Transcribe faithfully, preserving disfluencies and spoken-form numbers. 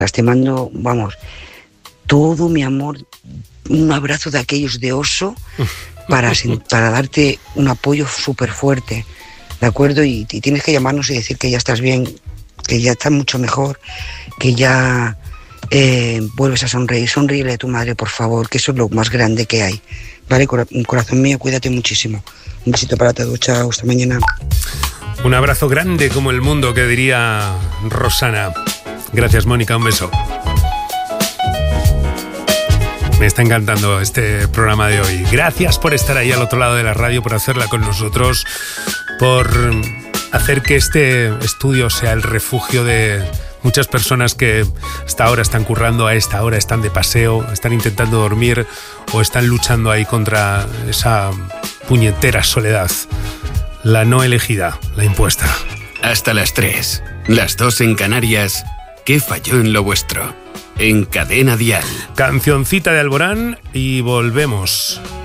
Te mando, vamos, todo mi amor, un abrazo de aquellos de oso para, para darte un apoyo súper fuerte, ¿de acuerdo? Y, y tienes que llamarnos y decir que ya estás bien, que ya estás mucho mejor, que ya eh, vuelves a sonreír. Sonríele a tu madre, por favor, que eso es lo más grande que hay. Vale, Cora- corazón mío, cuídate muchísimo. Un besito para todos, chao, hasta mañana. Un abrazo grande como el mundo, que diría Rosana. Gracias, Mónica, un beso. Me está encantando este programa de hoy. Gracias por estar ahí al otro lado de la radio, por hacerla con nosotros, por hacer que este estudio sea el refugio de muchas personas que hasta ahora están currando, a esta hora están de paseo, están intentando dormir o están luchando ahí contra esa puñetera soledad. La no elegida, la impuesta. Hasta las tres, las dos en Canarias. ¿Qué falló en lo vuestro? En Cadena Dial. Cancioncita de Alborán y volvemos.